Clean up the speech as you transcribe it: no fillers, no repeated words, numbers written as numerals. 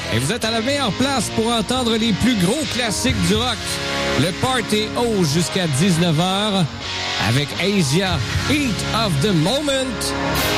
Et vous êtes à la meilleure place pour entendre les plus gros classiques du rock. Le Party ose jusqu'à 19h avec Asia, Heat of the Moment.